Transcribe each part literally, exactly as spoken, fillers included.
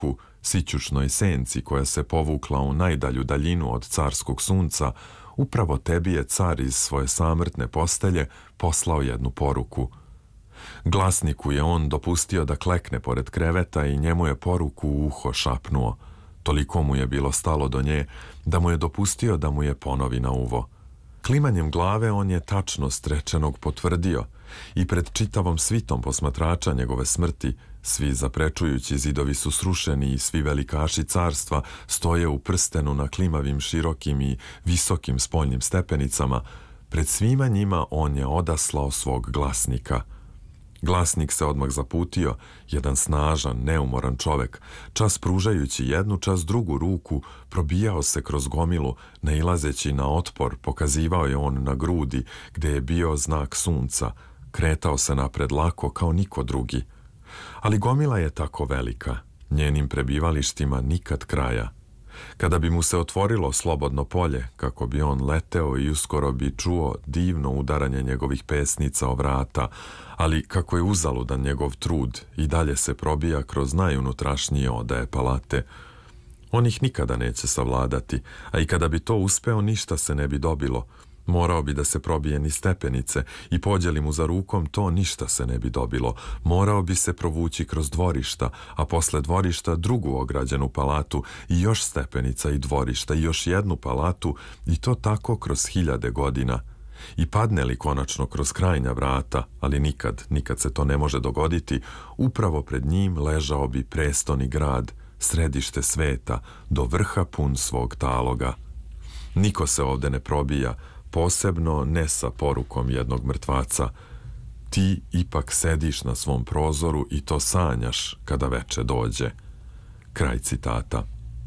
u sićušnoj senci koja se povukla u najdalju daljinu od carskog sunca, upravo tebi je car iz svoje samrtne postelje poslao jednu poruku. Glasniku je on dopustio da klekne pored kreveta i njemu je poruku u uho šapnuo. Toliko mu je bilo stalo do nje da mu je dopustio da mu je ponovi na uvo. Klimanjem glave on je tačnost rečenog potvrdio i pred čitavom svitom posmatrača njegove smrti, svi zaprečujući zidovi su srušeni i svi velikaši carstva stoje u prstenu na klimavim, širokim i visokim spoljnim stepenicama, pred svima njima on je odaslao svog glasnika. Glasnik se odmah zaputio, jedan snažan, neumoran čovek, čas pružajući jednu, čas drugu ruku, probijao se kroz gomilu, nailazeći na otpor, pokazivao je on na grudi, gde je bio znak sunca, kretao se napred lako kao niko drugi. Ali gomila je tako velika, njenim prebivalištima nikad kraja. Kada bi mu se otvorilo slobodno polje, kako bi on leteo i uskoro bi čuo divno udaranje njegovih pesnica o vrata, ali kako je uzaludan njegov trud i dalje se probija kroz najunutrašnije odaje palate. On ih nikada neće savladati, a i kada bi to uspeo ništa se ne bi dobilo. Morao bi da se probije ni stepenice i pođe li mu za rukom to ništa se ne bi dobilo. Morao bi se provući kroz dvorišta, a posle dvorišta drugu ograđenu palatu i još stepenica i dvorišta i još jednu palatu i to tako kroz hiljade godina. I padne li konačno kroz krajnja vrata, ali nikad, nikad se to ne može dogoditi, upravo pred njim ležao bi prestoni grad, središte sveta, do vrha pun svog taloga. Niko se ovde ne probija, posebno ne sa porukom jednog mrtvaca. Ti ipak sediš na svom prozoru i to sanjaš kada veče dođe. Kraj citata.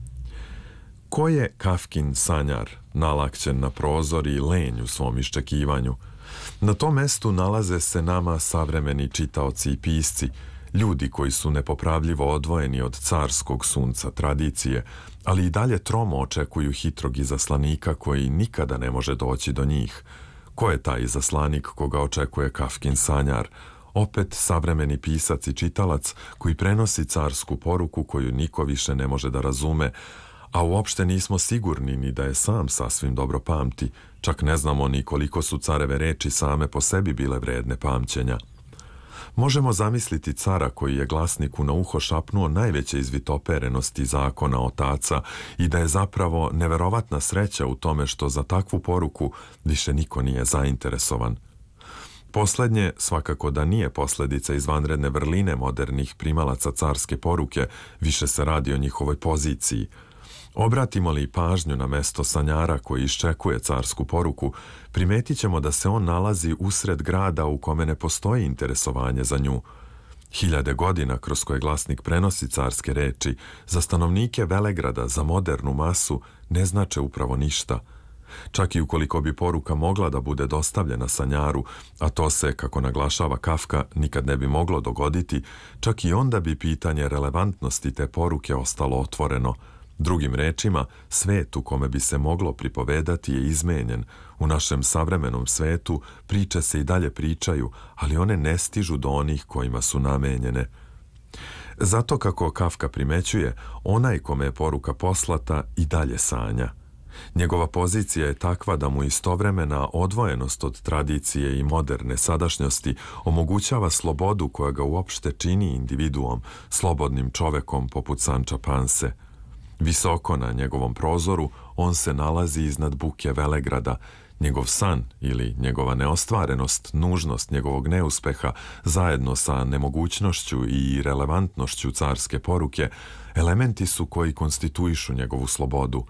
Ko je Kafkin sanjar, nalakćen na prozor i lenj u svom iščekivanju? Na tom mestu nalaze se nama savremeni čitaoci i pisci, ljudi koji su nepopravljivo odvojeni od carskog sunca tradicije, ali i dalje tromo očekuju hitrog izaslanika koji nikada ne može doći do njih. Ko je taj izaslanik koga očekuje Kafkin sanjar? Opet savremeni pisac i čitalac koji prenosi carsku poruku koju niko više ne može da razume, a uopšte nismo sigurni ni da je sam sasvim dobro pamti, čak ne znamo ni koliko su careve reči same po sebi bile vredne pamćenja. Možemo zamisliti cara koji je glasniku na uho šapnuo najveće izvitoperenosti zakona otaca i da je zapravo neverovatna sreća u tome što za takvu poruku više niko nije zainteresovan. Poslednje, svakako da nije posledica izvanredne vrline modernih primalaca carske poruke, više se radi o njihovoj poziciji. Obratimo li pažnju na mesto sanjara koji iščekuje carsku poruku, primetit ćemo da se on nalazi usred grada u kome ne postoji interesovanje za nju. Hiljade godina kroz koje glasnik prenosi carske reči, za stanovnike Velegrada, za modernu masu, ne znače upravo ništa. Čak i ukoliko bi poruka mogla da bude dostavljena sanjaru, a to se, kako naglašava Kafka, nikad ne bi moglo dogoditi, čak i onda bi pitanje relevantnosti te poruke ostalo otvoreno. Drugim rečima, svet u kome bi se moglo pripovedati je izmenjen. U našem savremenom svetu priče se i dalje pričaju, ali one ne stižu do onih kojima su namenjene. Zato, kako Kafka primećuje, onaj kome je poruka poslata i dalje sanja. Njegova pozicija je takva da mu istovremena odvojenost od tradicije i moderne sadašnjosti omogućava slobodu koja ga uopšte čini individuom, slobodnim čovekom poput Sanča Panse. Visoko na njegovom prozoru on se nalazi iznad buke Velegrada. Njegov san ili njegova neostvarenost, nužnost njegovog neuspeha, zajedno sa nemogućnošću i relevantnošću carske poruke, elementi su koji konstituišu njegovu slobodu.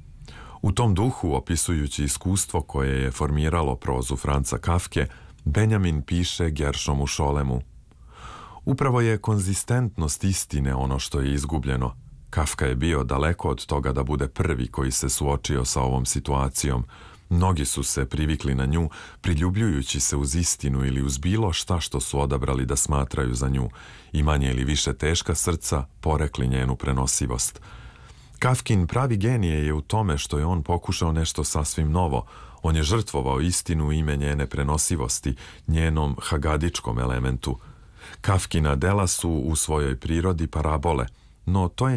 U tom duhu, opisujući iskustvo koje je formiralo prozu Franca Kafke, Benjamin piše Gershomu Scholemu: upravo je konzistentnost istine ono što je izgubljeno. Kafka je bio daleko od toga da bude prvi koji se suočio sa ovom situacijom. Mnogi su se privikli na nju, priljubljujući se uz istinu ili uz bilo šta što su odabrali da smatraju za nju, i manje ili više teška srca porekli njenu prenosivost. Kafkin pravi genije je u tome što je on pokušao nešto sasvim novo. On je žrtvovao istinu u ime njene prenosivosti, njenom hagadičkom elementu. Kafkina dela su u svojoj prirodi parabole, no to je